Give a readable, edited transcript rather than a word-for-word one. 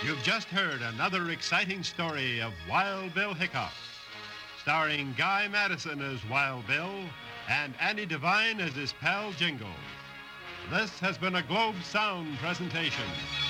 You've just heard another exciting story of Wild Bill Hickok, starring Guy Madison as Wild Bill and Andy Devine as his pal Jingle. This has been a Globe Sound presentation.